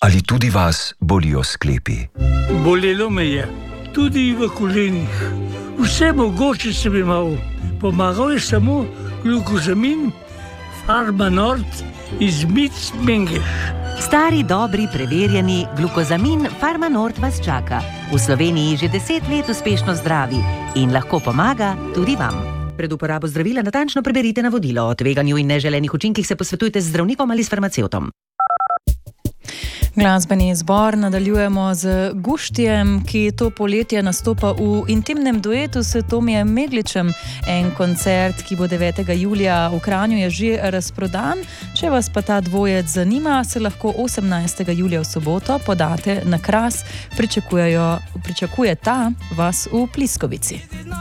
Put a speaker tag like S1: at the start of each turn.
S1: Ali tudi vas bolijo sklepi?
S2: Bolelo me je, tudi v kolenih. Vse mogoče sem imel. Pomagal je samo glukozamin, Farmanort iz Mengeš.
S3: Stari, dobri, preverjeni glukozamin Farmanort vas čaka. V Sloveniji že 10 let uspešno zdravi in lahko pomaga tudi vam. Pred uporabo zdravila natančno preberite navodilo. O tveganju in neželenih učinkih se posvetujte z zdravnikom ali s farmacevtom.
S4: Glasbeni izbor nadaljujemo z Guštijem, ki to poletje nastopa v intimnem duetu s Tomijem Megličem. En koncert, ki bo 9. julija v Kranju, je že razprodan. Če vas pa ta dvojec zanima, se lahko 18. julija v soboto podate na Kras. Pričakuje ta vas v Pliskovici.